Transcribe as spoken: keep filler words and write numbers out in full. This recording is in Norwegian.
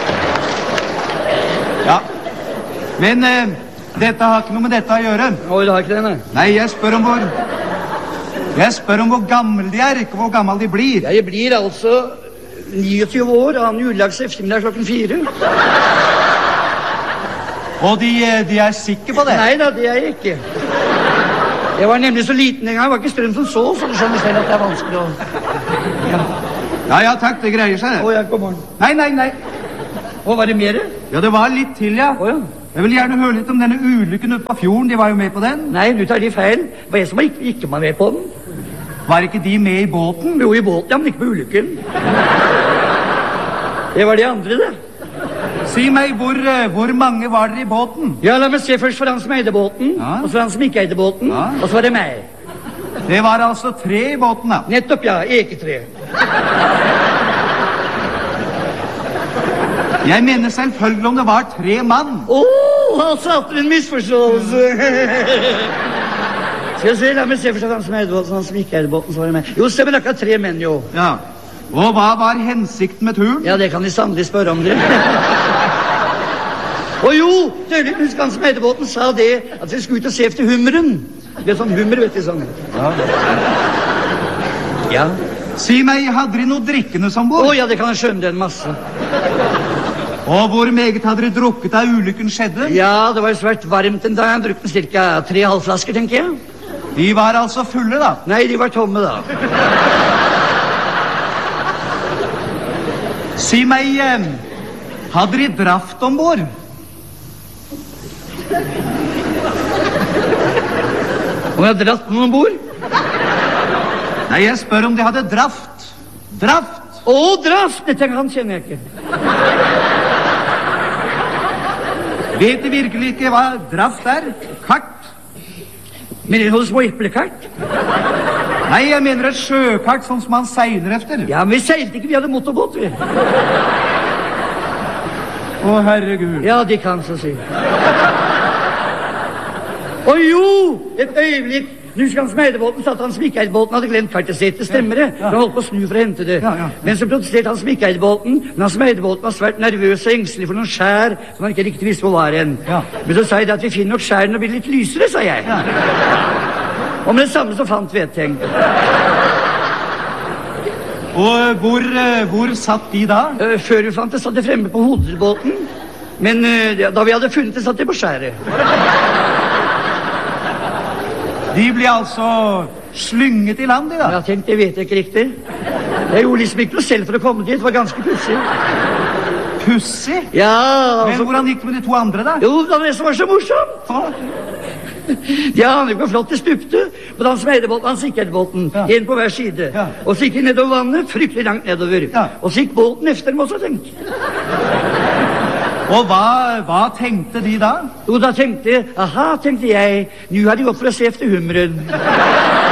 Ja, men eh, dette har ikke noe med dette å gjøre. Å, det har ikke det, nei. Nei, jeg spør om hvor Jeg spør om hvor gammel de er, ikke hvor gammel de blir. Jeg blir altså niogtyve år, annen juledags eftermiddag klokken fire. Og de, eh, de er sikre på det? Nei da, det er jeg ikke. Jeg var nemlig så liten en gang, jeg var ikke strøm som så, så du skjønner selv at det er vanskelig å... Ja, Ja, ja, takk, det greier seg det. å, ja, god morgen. Nei, nei, nei. Å, var det mer? Ja, det var litt til, ja. Å, ja. Jeg vil gjerne høre litt om denne ulykken ute på fjorden. De var jo med på den. Nei, du tar de feil. Det var jeg som ikke, ikke var med på den. Var ikke de med i båten? Jo, i båten, ja, men ikke på ulykken. Det var de andre, det. Si meg, hvor, eh, hvor mange var dere i båten? Ja, la meg se først for han som eide båten, Ja. og for han som ikke eide båten, Ja. og så var det meg. Det var altså tre i båten, da. Nettopp, ja, eketre. Jeg mener selvfølgelig om det var tre mann. Åh, oh, altså at det er en misforståelse. Skal jeg se, la meg se først han som eide båten, han som ikke eide båten, så var det meg. Jo, se, men det er ikke tre menn, jo. Ja. Og hva var hensikten med turen? Ja, det kan de sannelig spørre om det. Og jo, døylig, husk han som eide båten sa det, at vi skulle ut og se efter hummeren. Det er sånn hummer, vet du, sånn. Ja. Ja. Si meg, hadde dere noe drikkende som Å bord? ja, det kan jeg skjønne, det er en masse. Og hvor meget hadde dere drukket da ulykken skjedde? Ja, det var svært varmt en dag. Jeg brukte cirka tre halvflasker, tenker jeg. De var altså fulle, da. Nei, de var tomme da. Si meg, eh, hadde dere draft ombord? Om jeg har dratt noen ombord? Nei, jeg spør om de hadde draft. Draft! Å, draft! Dette han kjenner jeg ikke. Vet de virkelig ikke hva draft er? Kart? Men det er noen små eplekart. Nei, jeg mener et sjøkart, sånn som man seiler efter. Ja, men vi seilte ikke, vi hadde motorbåt, vi. Å, herregud. Ja, de kan så si. Å jo, et øyeblikk. Nu skal han som eide båten, sa at han som ikke eide båten hadde glemt kartet sitt. Det stemmer det. Han holdt på å snu for å hente det. Ja, ja. Men så protesterte han som ikke eide båten. Men han som eide båten var svært nervøs og engstelig for noen skjær som han ikke riktig visste hvor var en. Ja. Men så sa jeg det at vi finner nok skjærene og blir litt lysere, sa jeg. Ja. Og med det samme så fant vi et ting. Og eh, hvor, eh, hvor satt de da? Uh, før vi fant det, satt det fremme på hovedbåten. Men uh, da vi hadde funnet det, satt det på skjæret. De ble altså slynget i land, de da. Ja, tenk, det vet jeg ikke riktig. Jeg gjorde liksom ikke noe selv for å komme dit. Det var ganske pussig. Pussig? Ja, Men altså... hvordan gikk det med de to andre, da? Jo, det var det som var så morsomt. Hva? De aner ikke hvor flott det stupte. På den som eide båten, han som ikke eide båten. Ja. En på hver side. Ja. Og så gikk de nedover vannet, fryktelig langt nedover. Ja. Og så gikk båten efter dem også, tenk. Og hva, hva tenkte de da? Jo, da tenkte jeg, aha, tenkte jeg, nå har de gått for å se efter hummeren.